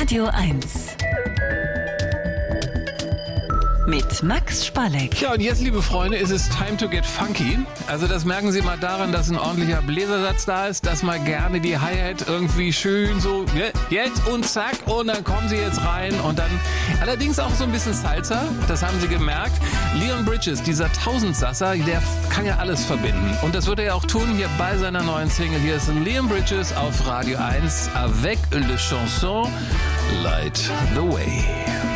Radio 1 mit Max Spalleck. Ja, und jetzt, liebe Freunde, ist es time to get funky. Also das merken Sie mal daran, dass ein ordentlicher Bläsersatz da ist, dass mal gerne die Hi-Hat irgendwie schön so jetzt und zack und dann kommen Sie jetzt rein und dann allerdings auch so ein bisschen Salsa, das haben Sie gemerkt. Leon Bridges, dieser Tausendsasser, der kann ja alles verbinden und das wird er ja auch tun hier bei seiner neuen Single. Hier ist Leon Bridges auf Radio 1 avec le chanson Light the Way.